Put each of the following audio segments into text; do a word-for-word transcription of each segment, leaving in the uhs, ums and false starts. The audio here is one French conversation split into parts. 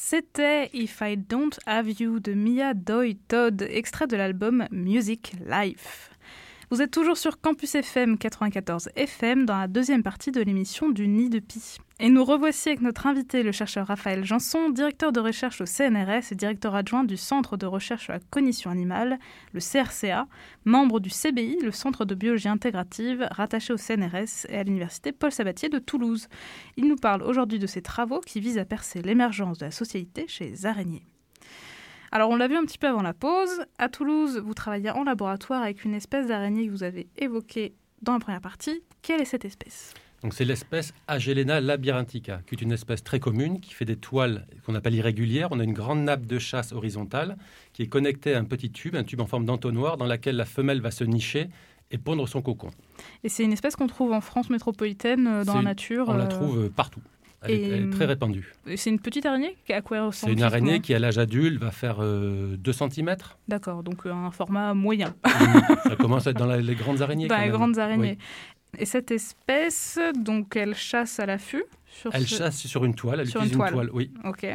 C'était If I Don't Have You de Mia Doi Todd, extrait de l'album Music Life. Vous êtes toujours sur Campus F M quatre-vingt-quatorze F M dans la deuxième partie de l'émission du Nid de Pie. Et nous revoici avec notre invité, le chercheur Raphaël Janson, directeur de recherche au C N R S et directeur adjoint du Centre de recherche sur la cognition animale, le C R C A, membre du C B I, le Centre de biologie intégrative, rattaché au C N R S et à l'Université Paul Sabatier de Toulouse. Il nous parle aujourd'hui de ses travaux qui visent à percer l'émergence de la socialité chez les araignées. Alors, on l'a vu un petit peu avant la pause. À Toulouse, vous travaillez en laboratoire avec une espèce d'araignée que vous avez évoquée dans la première partie. Quelle est cette espèce ? Donc, c'est l'espèce Agelena labyrinthica, qui est une espèce très commune, qui fait des toiles qu'on appelle irrégulières. On a une grande nappe de chasse horizontale qui est connectée à un petit tube, un tube en forme d'entonnoir, dans laquelle la femelle va se nicher et pondre son cocon. Et c'est une espèce qu'on trouve en France métropolitaine, dans c'est la nature On euh... la trouve partout. Elle, et est, elle est très répandue. C'est une petite araignée à quoi elle ressemble ? C'est une araignée qui, à l'âge adulte, va faire euh, deux centimètres. D'accord, donc euh, un format moyen. Ça commence à être dans la, les grandes araignées. Dans quand les même. grandes araignées. Oui. Et cette espèce, donc, elle chasse à l'affût sur Elle ce... chasse sur une toile, elle sur utilise une toile. une toile, oui. Ok.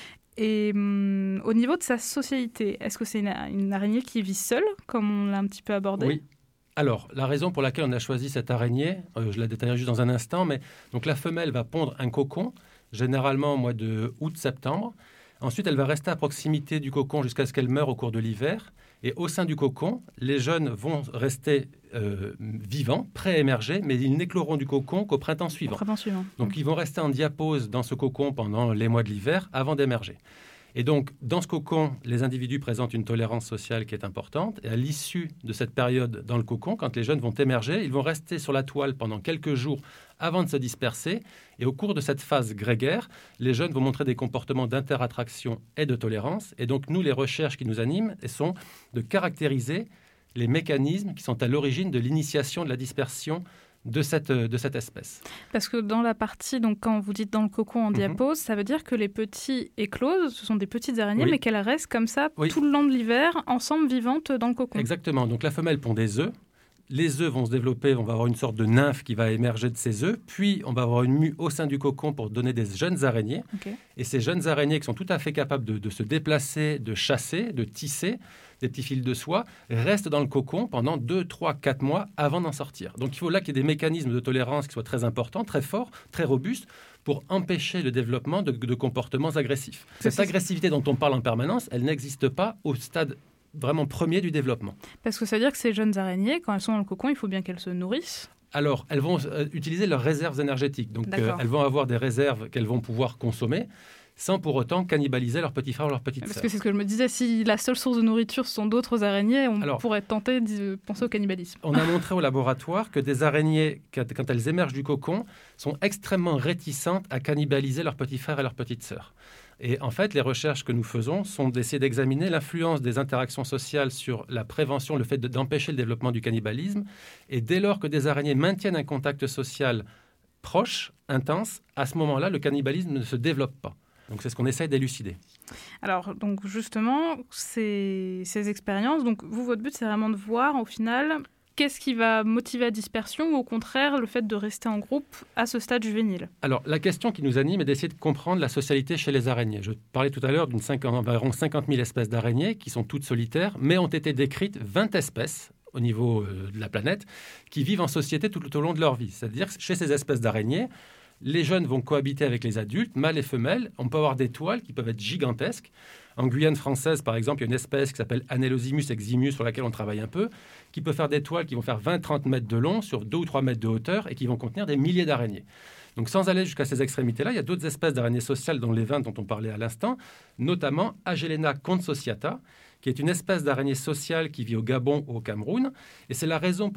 Et hum, au niveau de sa socialité, est-ce que c'est une, une araignée qui vit seule, comme on l'a un petit peu abordé ? Oui. Alors, la raison pour laquelle on a choisi cette araignée, euh, je la détaillerai juste dans un instant, mais donc la femelle va pondre un cocon, généralement au mois de août-septembre. Ensuite, elle va rester à proximité du cocon jusqu'à ce qu'elle meure au cours de l'hiver. Et au sein du cocon, les jeunes vont rester euh, vivants, prêts à émerger, mais ils n'écloront du cocon qu'au printemps suivant. Au printemps suivant. Donc, mmh. ils vont rester en diapause dans ce cocon pendant les mois de l'hiver avant d'émerger. Et donc, dans ce cocon, les individus présentent une tolérance sociale qui est importante. Et à l'issue de cette période dans le cocon, quand les jeunes vont émerger, ils vont rester sur la toile pendant quelques jours avant de se disperser. Et au cours de cette phase grégaire, les jeunes vont montrer des comportements d'interattraction et de tolérance. Et donc, nous, les recherches qui nous animent sont de caractériser les mécanismes qui sont à l'origine de l'initiation de la dispersion de cette, de cette espèce. Parce que dans la partie, donc quand vous dites dans le cocon en mm-hmm. diapause, ça veut dire que les petits éclosent, ce sont des petites araignées, oui. mais qu'elles restent comme ça oui. tout le long de l'hiver, ensemble, vivantes dans le cocon. Exactement. Donc la femelle pond des œufs. Les œufs vont se développer, on va avoir une sorte de nymphe qui va émerger de ces œufs, puis on va avoir une mue au sein du cocon pour donner des jeunes araignées. Okay. Et ces jeunes araignées qui sont tout à fait capables de, de se déplacer, de chasser, de tisser, des petits fils de soie, restent dans le cocon pendant deux, trois, quatre mois avant d'en sortir. Donc il faut là qu'il y ait des mécanismes de tolérance qui soient très importants, très forts, très robustes, pour empêcher le développement de, de comportements agressifs. Cette agressivité dont on parle en permanence, elle n'existe pas au stade vraiment premier du développement. Parce que ça veut dire que ces jeunes araignées, quand elles sont dans le cocon, il faut bien qu'elles se nourrissent. Alors, elles vont euh, utiliser leurs réserves énergétiques. Donc, euh, elles vont avoir des réserves qu'elles vont pouvoir consommer sans pour autant cannibaliser leurs petits frères ou leurs petites Parce sœurs. que c'est ce que je me disais, si la seule source de nourriture ce sont d'autres araignées, on Alors, pourrait tenter de penser au cannibalisme. On a montré au laboratoire que des araignées, quand elles émergent du cocon, sont extrêmement réticentes à cannibaliser leurs petits frères et leurs petites sœurs. Et en fait, les recherches que nous faisons sont d'essayer d'examiner l'influence des interactions sociales sur la prévention, le fait de, d'empêcher le développement du cannibalisme. Et dès lors que des araignées maintiennent un contact social proche, intense, à ce moment-là, le cannibalisme ne se développe pas. Donc, c'est ce qu'on essaye d'élucider. Alors, donc justement, ces, ces expériences, donc vous, votre but, c'est vraiment de voir, au final, qu'est-ce qui va motiver la dispersion ou au contraire, le fait de rester en groupe à ce stade juvénile ? Alors, la question qui nous anime est d'essayer de comprendre la socialité chez les araignées. Je parlais tout à l'heure d'une environ cinquante mille espèces d'araignées qui sont toutes solitaires, mais ont été décrites vingt espèces au niveau euh, de la planète qui vivent en société tout, tout au long de leur vie. C'est-à-dire que chez ces espèces d'araignées, les jeunes vont cohabiter avec les adultes, mâles et femelles. On peut avoir des toiles qui peuvent être gigantesques. En Guyane française, par exemple, il y a une espèce qui s'appelle Anelosimus eximius, sur laquelle on travaille un peu, qui peut faire des toiles qui vont faire vingt à trente mètres de long sur deux ou trois mètres de hauteur et qui vont contenir des milliers d'araignées. Donc, sans aller jusqu'à ces extrémités-là, il y a d'autres espèces d'araignées sociales, dont les vingt dont on parlait à l'instant, notamment Agelena consociata, qui est une espèce d'araignée sociale qui vit au Gabon ou au Cameroun. Et c'est la raison pour